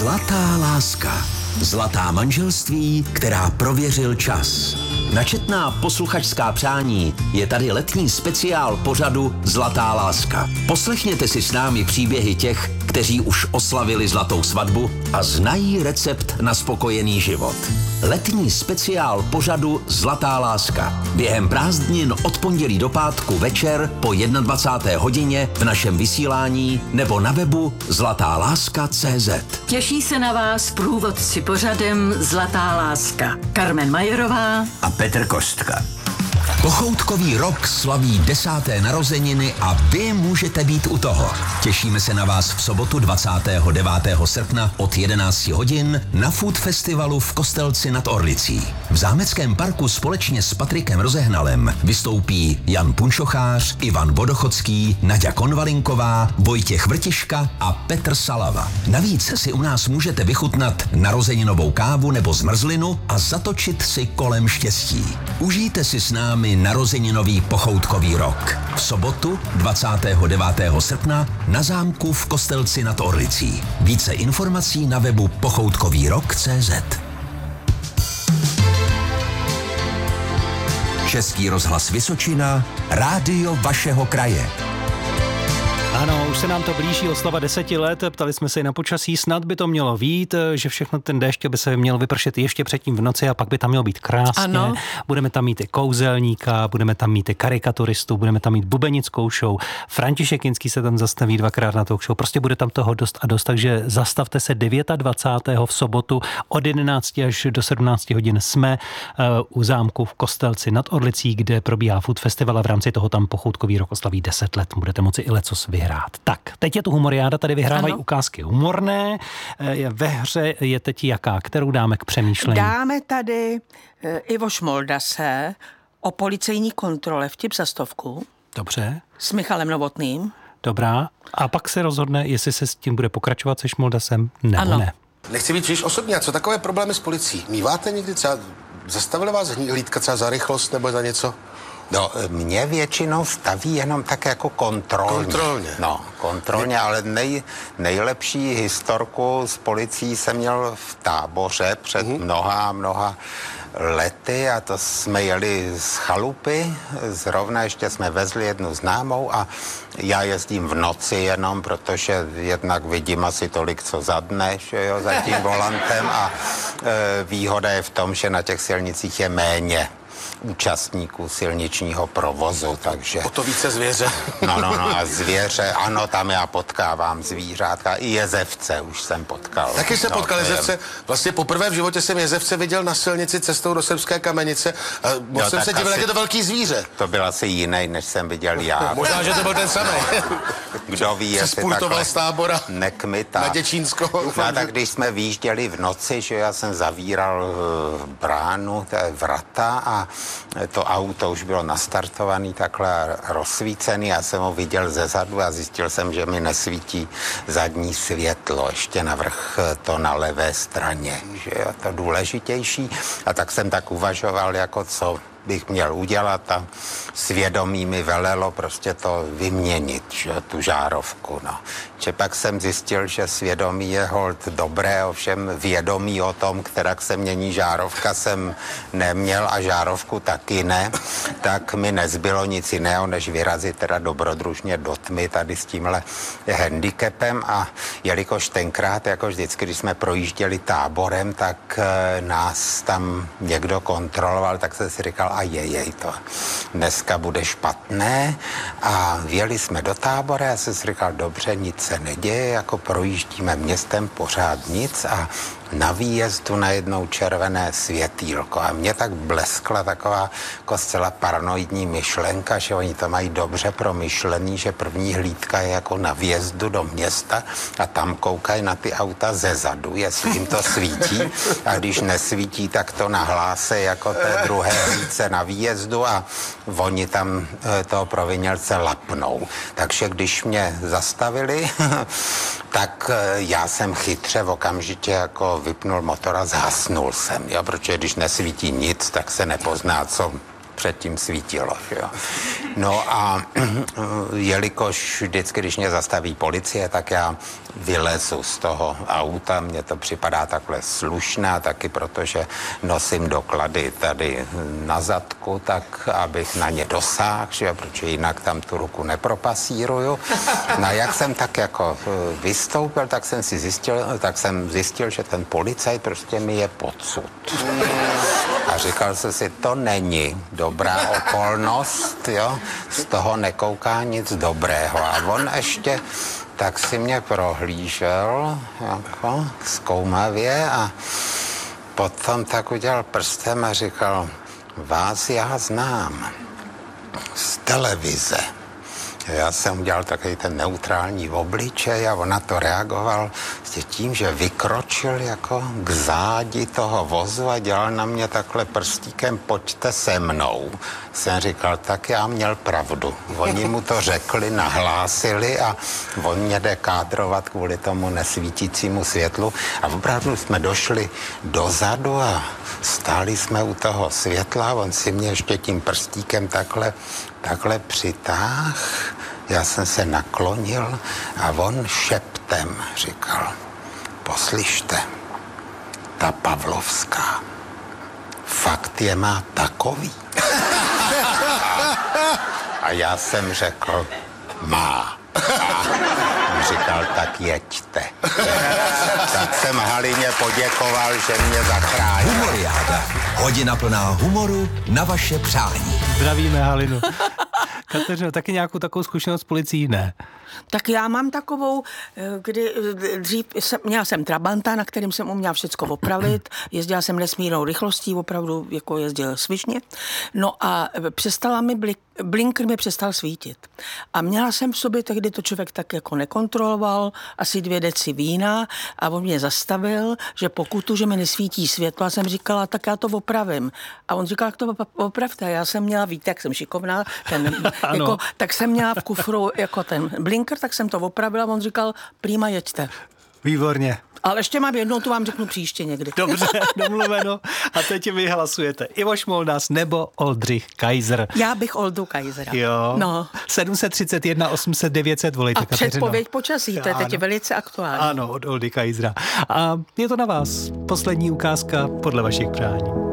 Zlatá láska. Zlatá manželství, která prověřil čas. Na četná posluchačská přání je tady letní speciál pořadu Zlatá láska. Poslechněte si s námi příběhy těch, kteří už oslavili zlatou svatbu a znají recept na spokojený život. Letní speciál pořadu Zlatá láska. Během prázdnin od pondělí do pátku večer po 21. hodině v našem vysílání nebo na webu zlatáláska.cz. Těší se na vás průvodci pořadem Zlatá láska. Karmen Majerová a Petr Kostka. Pochoutkový rok slaví 10. narozeniny a vy můžete být u toho. Těšíme se na vás v sobotu 29. srpna od 11 hodin na Food Festivalu v Kostelci nad Orlicí. V Zámeckém parku společně s Patrikem Rozehnalem vystoupí Jan Punčochář, Ivan Vodochodský, Naďa Konvalinková, Vojtěch Vrtiška a Petr Salava. Navíc si u nás můžete vychutnat narozeninovou kávu nebo zmrzlinu a zatočit si kolem štěstí. Užijte si s námi narozeninový pochoutkový rok. V sobotu 29. srpna na zámku v Kostelci nad Orlicí. Více informací na webu pochoutkovýrok.cz. Český rozhlas Vysočina, rádio vašeho kraje. Ano, už se nám to blíží oslava 10 let, ptali jsme se i na počasí, snad by to mělo vít, že všechno ten déšť by se měl vypršet ještě předtím v noci a pak by tam mělo být krásně. Ano. Budeme tam mít i kouzelníka, budeme tam mít i karikaturistu, budeme tam mít bubenickou show, František Jinský se tam zastaví 2krát na talk show, prostě bude tam toho dost a dost, takže zastavte se 29. v sobotu od 11 až do 17 hodin jsme u zámku v Kostelci nad Orlicí, kde probíhá Food Festival a v rámci toho tam pochoutkový rok oslaví 10 let. Budete moci i lecos vyhrát. Tak, teď je tu humoriáda, tady vyhrávají ukázky humorné. Ve hře je teď jaká? Kterou dáme k přemýšlení? Dáme tady Ivo Šmoldase o policejní kontrole, vtip za 100. Dobře. S Michalem Novotným. Dobrá. A pak se rozhodne, jestli se s tím bude pokračovat se Šmoldasem, nebo ne. Nechci být příliš osobní, a co takové problémy s policií? Míváte někdy třeba, zastavili vás hlídka třeba za rychlost nebo za něco? No, mě většinou staví jenom tak jako kontrolně. No, kontrolně, ale nejlepší historku s policií jsem měl v Táboře před mnoha lety a to jsme jeli z chalupy, zrovna ještě jsme vezli jednu známou a já jezdím v noci jenom, protože jednak vidím asi tolik, co za dne, že jo, za tím volantem a výhoda je v tom, že na těch silnicích je méně účastníků silničního provozu, takže... O to více zvěře. No a zvěře, ano, tam já potkávám zvířátka, i jezevce už jsem potkal. Taky jsem potkal jezevce, vlastně poprvé v životě jsem jezevce viděl na silnici cestou do Srbské Kamenice a moc jsem se divil, jak je to velký zvíře. To byl asi jiný, než jsem viděl já. Možná, že to byl ten samý. Kdo ví, jestli takhle z Tábora nekmita. Na Děčínsko. No a tak když jsme výjížděli v noci, že já jsem zavíral bránu, vrata a to auto už bylo nastartovaný, takhle rozsvícený. Já jsem ho viděl zezadu a zjistil jsem, že mi nesvítí zadní světlo. Ještě navrch to na levé straně, že je to důležitější. A tak jsem tak uvažoval, jako co bych měl udělat a svědomí mi velelo prostě to vyměnit, že, tu žárovku, no. Že pak jsem zjistil, že svědomí je holt dobré, ovšem vědomí o tom, kterak se mění žárovka, jsem neměl a žárovku taky ne, tak mi nezbylo nic jiného, než vyrazit teda dobrodružně do tmy tady s tímhle handicapem a jelikož tenkrát, jako vždycky, když jsme projížděli Táborem, tak nás tam někdo kontroloval, tak jsem si říkal, a to dneska bude špatné a vjeli jsme do Tábora, já jsem si říkal, dobře, nic se neděje, jako projíždíme městem pořád nic a na výjezdu najednou červené světýlko a mě tak bleskla taková jako zcela paranoidní myšlenka, že oni to mají dobře promyšlený, že první hlídka je jako na vjezdu do města a tam koukají na ty auta zezadu, jestli jim to svítí a když nesvítí, tak to nahlásí jako té druhé hlídce na výjezdu a oni tam toho provinělce lapnou. Takže když mě zastavili, tak já jsem chytře okamžitě jako vypnul motor a zhasnul jsem, jo, protože když nesvítí nic, tak se nepozná, co předtím svítilo. Jo. No a jelikož vždycky, když mě zastaví policie, tak já vylezu z toho auta, mně to připadá takhle slušné, a taky protože nosím doklady tady na zadku, tak abych na ně dosáhl, že, protože jinak tam tu ruku nepropasíruju. No a jak jsem tak jako vystoupil, tak jsem zjistil, že ten policajt prostě mi je podsud. A říkal jsem si, to není dobrá okolnost, jo, z toho nekouká nic dobrého. A on ještě tak si mě prohlížel jako zkoumavě a potom tak udělal prstem a říkal, vás já znám z televize. Já jsem udělal takový ten neutrální obličej a on na to reagoval tím, že vykročil jako k zádi toho vozu a dělal na mě takhle prstíkem, pojďte se mnou. Jsem říkal, tak já měl pravdu. Oni mu to řekli, nahlásili a on mě jde kádrovat kvůli tomu nesvítícímu světlu. A opravdu jsme došli dozadu a stáli jsme u toho světla a on si mě ještě tím prstíkem takhle přitáhl. Já jsem se naklonil a on šeptem říkal, poslyšte, ta Pavlovská, fakt je má takový. A já jsem řekl, má. A on říkal, tak jeďte. Tak jsem Halině poděkoval, že mě zachránil. Humoriáda. Hodina plná humoru na vaše přání. Zdravíme Halinu. Kateřino, taky nějakou takovou zkušenost s policií? Ne. Tak já mám takovou, kdy dřív měla jsem Trabanta, na kterým jsem uměla všecko opravit, jezdila jsem nesmírnou rychlostí, opravdu jako jezdil svižně, no a blinker mi přestal svítit. A měla jsem v sobě, tehdy to člověk tak jako nekontroloval, asi 2 deci vína a on mě zastavil, že pokutu, že mi nesvítí světlo, a jsem říkala, tak já to opravím. A on říkal, jak to opravte. Já jsem měla, víte, jak jsem šikovná, jako, tak jsem měla v kufru jako ten blinker, tak jsem to opravila, on říkal, prýma, jeďte. Výborně. Ale ještě mám jednou, tu vám řeknu příště někdy. Dobře, domluveno. A teď vy hlasujete Ivo Šmoldas nebo Oldřich Kaiser. Já bych Oldu Kaisera. Jo. No. 731 800 900 volejte, a Kateřino. předpověď počasí, to je teď velice aktuální. Ano, od Oldy Kaisera. A je to na vás. Poslední ukázka podle vašich přání.